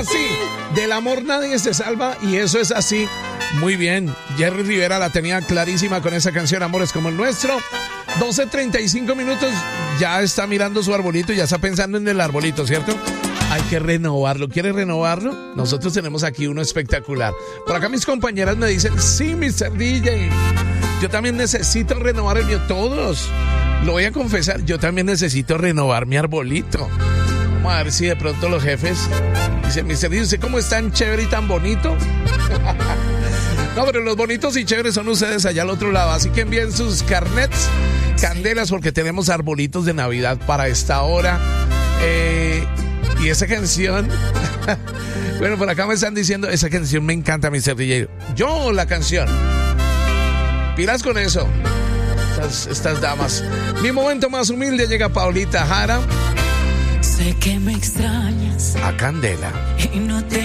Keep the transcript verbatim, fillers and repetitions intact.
así. Del amor nadie se salva y eso es así. Muy bien, Jerry Rivera la tenía clarísima con esa canción, Amores como el nuestro. doce treinta y cinco minutos, ya está mirando su arbolito, ya está pensando en el arbolito, ¿cierto? Hay que renovarlo. ¿Quiere renovarlo? Nosotros tenemos aquí uno espectacular. Por acá mis compañeras me dicen, sí, mister D J, yo también necesito renovar el mío. Todos, lo voy a confesar, yo también necesito renovar mi arbolito. Vamos a ver si de pronto los jefes dicen, mister D J, ¿usted cómo es tan chévere y tan bonito? No, pero los bonitos y chéveres son ustedes allá al otro lado. Así que envíen sus carnets, candelas, porque tenemos arbolitos de Navidad para esta hora. Eh, y esa canción... Bueno, por acá me están diciendo, esa canción me encanta, mister D J. Yo, la canción. Pilas con eso. Estas, estas damas. Mi momento más humilde llega Paulita Jara. Sé que me extrañas. A Candela. Y no te